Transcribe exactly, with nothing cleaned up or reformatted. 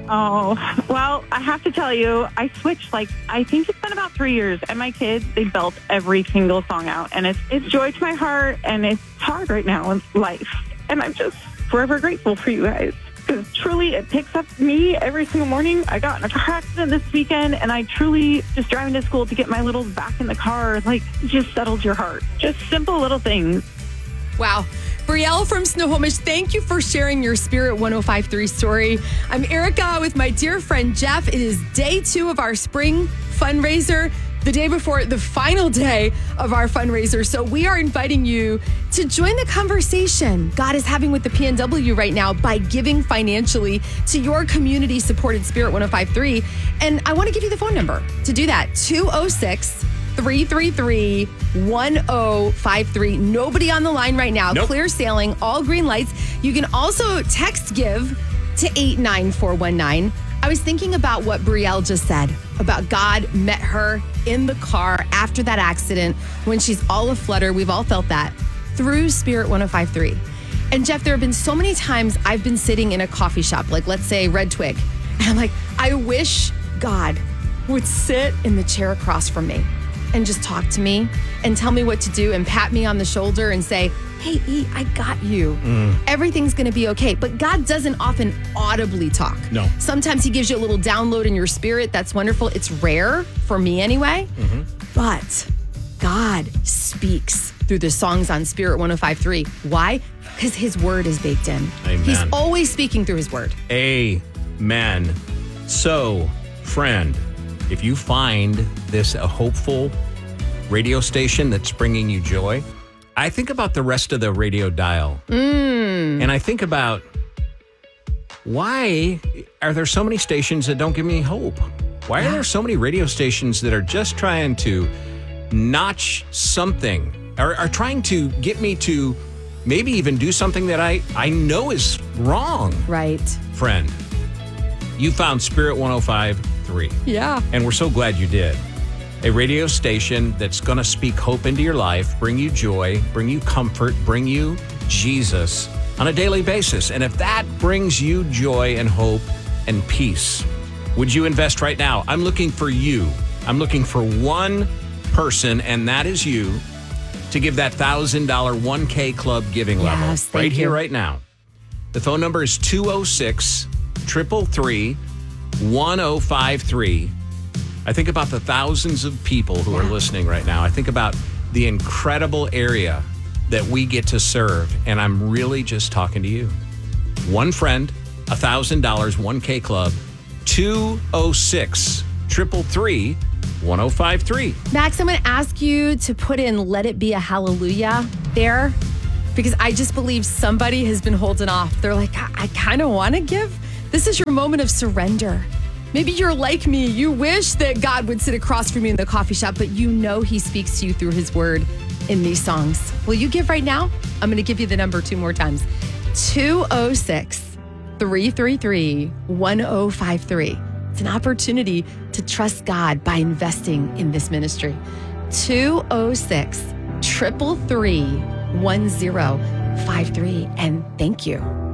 Oh, well, I have to tell you, I switched, like, I think it's been about three years, and my kids, they belt every single song out, and it's, it's joy to my heart, and it's hard right now in life, and I'm just forever grateful for you guys, because truly, it picks up me every single morning. I got in a car accident this weekend, and I truly, just driving to school to get my littles back in the car, like, just settled your heart. Just simple little things. Wow. Brielle from Snohomish, thank you for sharing your Spirit one oh five point three story. I'm Erica with my dear friend Jeff. It is day two of our spring fundraiser, the day before the final day of our fundraiser. So we are inviting you to join the conversation God is having with the P N W right now by giving financially to your community-supported Spirit one oh five point three. And I want to give you the phone number to do that, two oh six, three three three, one oh five three. Nobody on the line right now. Nope. Clear sailing, all green lights. You can also text give to eight nine four one nine. I was thinking about what Brielle just said about God met her in the car after that accident when she's all aflutter. We've all felt that through Spirit one oh five point three. And Jeff, there have been so many times I've been sitting in a coffee shop, like let's say Red Twig, and I'm like, I wish God would sit in the chair across from me and just talk to me and tell me what to do and pat me on the shoulder and say, hey, E, I got you. Mm. Everything's going to be okay. But God doesn't often audibly talk. No. Sometimes he gives you a little download in your spirit. That's wonderful. It's rare for me anyway. Mm-hmm. But God speaks through the songs on Spirit one oh five point three. Why? Because his word is baked in. Amen. He's always speaking through his word. Amen. So, friend, if you find this a hopeful radio station that's bringing you joy, I think about the rest of the radio dial. Mm. And I think about, why are there so many stations that don't give me hope? Why are there so many radio stations that are just trying to notch something, or are trying to get me to maybe even do something that I, I know is wrong? Right. Friend, you found Spirit one oh five point three. Yeah. And we're so glad you did. A radio station that's going to speak hope into your life, bring you joy, bring you comfort, bring you Jesus on a daily basis. And if that brings you joy and hope and peace, would you invest right now? I'm looking for you. I'm looking for one person, and that is you, to give that one thousand dollars one K Club giving level yes, right you. here, right now. The phone number is two oh six, three three three, one oh five three. I think about the thousands of people who are listening right now. I think about the incredible area that we get to serve, and I'm really just talking to you. One friend, one thousand dollars one K Club, two oh six, three three three, one oh five three. Max, I'm going to ask you to put in Let It Be a Hallelujah there, because I just believe somebody has been holding off. They're like, I, I kind of want to give. This is your moment of surrender. Maybe you're like me. You wish that God would sit across from you in the coffee shop, but you know he speaks to you through his word in these songs. Will you give right now? I'm going to give you the number two more times. two oh six, three three three, one oh five three. It's an opportunity to trust God by investing in this ministry. two oh six, three three three, one oh five three. And thank you.